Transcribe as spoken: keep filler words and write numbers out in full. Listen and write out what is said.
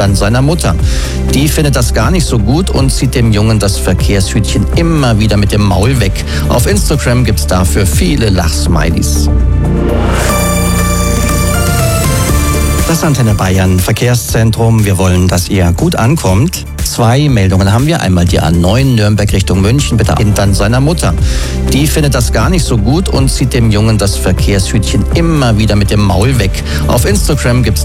dann seiner Mutter. Die findet das gar nicht so gut und zieht dem Jungen das Verkehrshütchen immer wieder mit dem Maul weg. Auf Instagram gibt's dafür viele Lachsmilies. Das Antenne Bayern Verkehrszentrum. Wir wollen, dass ihr gut ankommt. Zwei Meldungen haben wir. Einmal die A neun Nürnberg Richtung München, bitte dann seiner Mutter. Die findet das gar nicht so gut und zieht dem Jungen das Verkehrshütchen immer wieder mit dem Maul weg. Auf Instagram gibt's